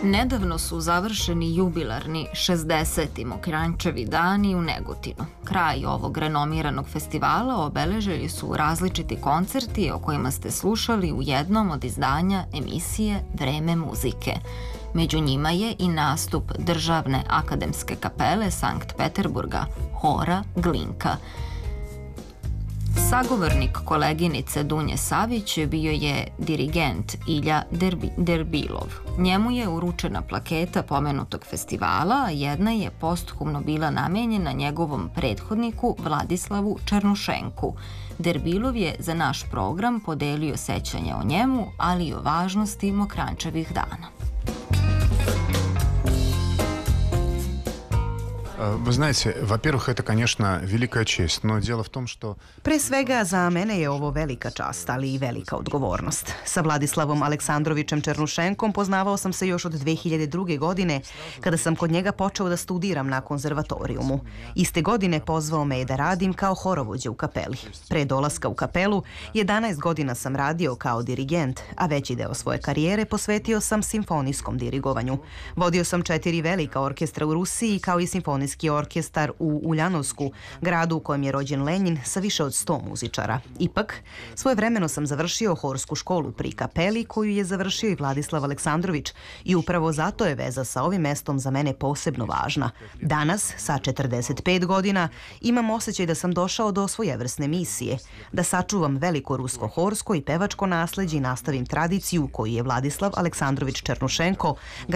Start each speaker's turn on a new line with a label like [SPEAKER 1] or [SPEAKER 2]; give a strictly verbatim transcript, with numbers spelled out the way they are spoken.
[SPEAKER 1] Nedavno su završeni jubilarni šezdesetim Mokranjčevi dani u Negotinu. Kraj ovog renomiranog festivala obeležili su različiti koncerti o kojima ste slušali u jednom od izdanja emisije Vreme muzike. Među njima je i nastup Državne akademske kapele Sankt Peterburga, hora Glinka. Sagovornik koleginice Dunje Savić bio je dirigent Ilja Derbi- Derbilov. Njemu je uručena plaketa pomenutog festivala, a jedna je posthumno bila namenjena njegovom prethodniku Vladislavu Černušenku. Derbilov je za naš program podelio sećanje o njemu, ali i o važnosti Mokranjčevih dana.
[SPEAKER 2] Вы знаете, во-первых, это, конечно, великая честь, но дело в том, что...
[SPEAKER 3] Pre svega, za mene je ovo velika čast, ali i velika odgovornost. Sa Vladislavom Aleksandrovićem Černušenkom poznavao sam se još od dve hiljade druge. godine, kada sam kod njega počeo da studiram na konzervatorijumu. Iste godine pozvao me je da radim kao horovođa u kapeli. Pre dolaska u kapelu, jedanaest godina sam radio kao dirigent, a veći deo svoje karijere posvetio sam simfonijskom dirigovanju. Vodio sam četiri velika orkestra u Rusiji, kao i simfonijski orkestar u Uljanovsku, gradu u kojem je rođen Lenjin, sa više od sto muzičara. Ipak, svojevremeno sam završio horsku školu pri kapeli, koju je završio i Vladislav Aleksandrović, i upravo zato je veza sa ovim mestom za mene posebno važna. Danas, sa četrdeset pet godina, imam osjećaj da sam došao do svojevrsne misije, da sačuvam veliko rusko horsko i pevačko nasleđe i nastavim tradiciju koju je Vladislav Aleksandrović Černušenko